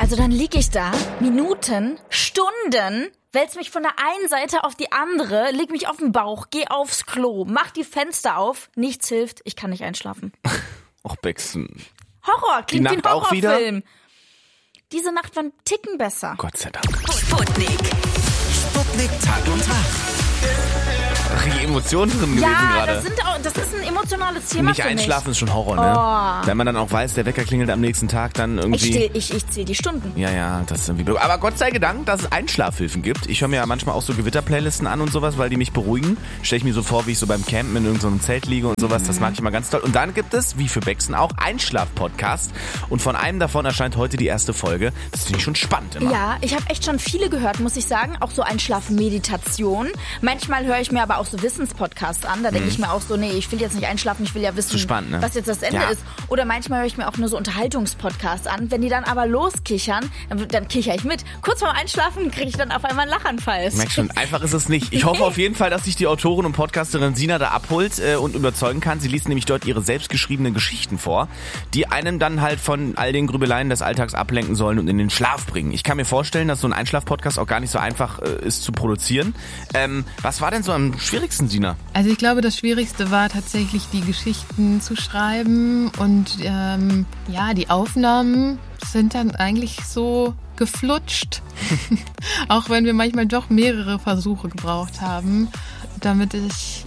Also dann lieg ich da, Minuten, Stunden, wälz mich von der einen Seite auf die andere, leg mich auf den Bauch, geh aufs Klo, mach die Fenster auf, nichts hilft, ich kann nicht einschlafen. Och, Bexen. Horror, klingt wie ein Auch wieder? Horrorfilm. Diese Nacht war ein Ticken besser. Gott sei Dank. Sputnik Tag und Tag. Richtige Emotionen drin gewesen gerade. Ja, das ist ein emotionales Thema Nicht für mich. einschlafen ist schon Horror, ne? Oh. Wenn man dann auch weiß, der Wecker klingelt am nächsten Tag, dann irgendwie... Ich zähle die Stunden. Ja, das ist irgendwie blöd. Aber Gott sei Dank, dass es Einschlafhilfen gibt. Ich höre mir ja manchmal auch so Gewitter-Playlisten an und sowas, weil die mich beruhigen. Stelle ich mir so vor, wie ich so beim Campen in irgendeinem Zelt liege und sowas. Das mag ich immer ganz toll. Und dann gibt es, wie für Bexen auch, Einschlaf-Podcasts. Und von einem davon erscheint heute die erste Folge. Das finde ich schon spannend immer. Ja, ich habe echt schon viele gehört, muss ich sagen. Auch so Einschlaf-Meditation. Manchmal höre ich mir aber auch so Wissenspodcasts an. Da denke ich mir auch so, nee, ich will jetzt nicht einschlafen, ich will ja wissen, spannend, ne? was jetzt das Ende ist. Oder manchmal höre ich mir auch nur so Unterhaltungspodcasts an. Wenn die dann aber loskichern, dann kicher ich mit. Kurz vorm Einschlafen kriege ich dann auf einmal einen Lachanfall. Ich merke schon, einfach ist es nicht. Ich hoffe auf jeden Fall, dass sich die Autorin und Podcasterin Sina da abholt und überzeugen kann. Sie liest nämlich dort ihre selbstgeschriebenen Geschichten vor, die einem dann halt von all den Grübeleien des Alltags ablenken sollen und in den Schlaf bringen. Ich kann mir vorstellen, dass so ein Einschlaf-Podcast auch gar nicht so einfach ist zu produzieren. Was war denn so am schwierigsten, Sina? Also ich glaube, das Schwierigste war tatsächlich, die Geschichten zu schreiben und die Aufnahmen sind dann eigentlich so geflutscht. Auch wenn wir manchmal doch mehrere Versuche gebraucht haben, damit ich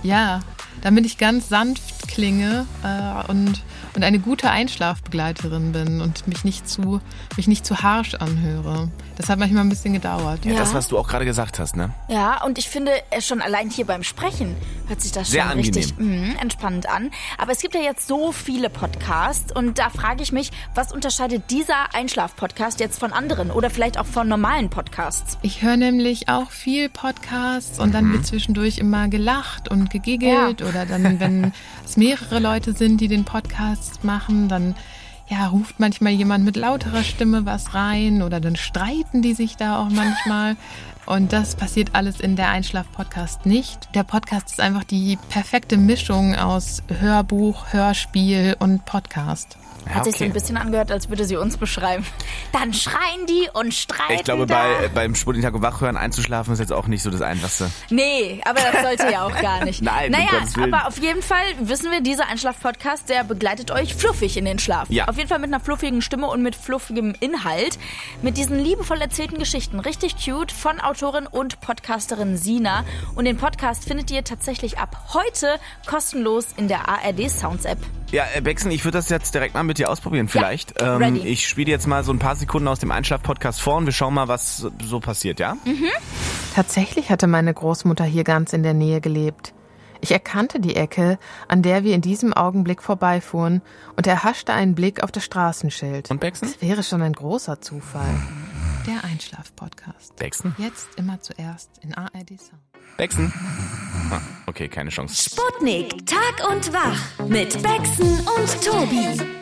ganz sanft klinge und eine gute Einschlafbegleiterin bin und mich nicht zu harsch anhöre. Das hat manchmal ein bisschen gedauert. Ja, das, was du auch gerade gesagt hast, ne? Ja, und ich finde, schon allein hier beim Sprechen hört sich das sehr schon angenehm. Richtig entspannend an. Aber es gibt ja jetzt so viele Podcasts und da frage ich mich, was unterscheidet dieser Einschlaf-Podcast jetzt von anderen oder vielleicht auch von normalen Podcasts? Ich höre nämlich auch viel Podcasts und dann wird zwischendurch immer gelacht und gegiggelt oder dann, wenn es mehrere Leute sind, die den Podcast machen, dann ruft manchmal jemand mit lauterer Stimme was rein oder dann streiten die sich da auch manchmal. Und das passiert alles in der Einschlaf-Podcast nicht. Der Podcast ist einfach die perfekte Mischung aus Hörbuch, Hörspiel und Podcast. Ja, Hat sich so ein bisschen angehört, als würde sie uns beschreiben. Dann schreien die und streiten. Ich glaube, da. beim Sputnik Tag und Wach hören einzuschlafen ist jetzt auch nicht so das Einfachste. Nee, aber das sollte ja auch gar nicht. Nein, um Gottes Willen. aber auf jeden Fall wissen wir, dieser Einschlaf-Podcast, der begleitet euch fluffig in den Schlaf. Ja. Auf jeden Fall mit einer fluffigen Stimme und mit fluffigem Inhalt. Mit diesen liebevoll erzählten Geschichten. Richtig cute von Autorin und Podcasterin Sina. Und den Podcast findet ihr tatsächlich ab heute kostenlos in der ARD Sounds App. Ja, Bexen, ich würde das jetzt direkt mal mit dir ausprobieren vielleicht. ready. Ich spiele jetzt mal so ein paar Sekunden aus dem Einschlaf-Podcast vor und wir schauen mal, was so passiert, ja? Tatsächlich hatte meine Großmutter hier ganz in der Nähe gelebt. Ich erkannte die Ecke, an der wir in diesem Augenblick vorbeifuhren und erhaschte einen Blick auf das Straßenschild. Und Bexen? Das wäre schon ein großer Zufall. Der Einschlaf-Podcast. Bexen? Jetzt immer zuerst in ARD Sound. Bexen? Okay, keine Chance. Sputnik Tag und Wach mit Bexen und Tobi.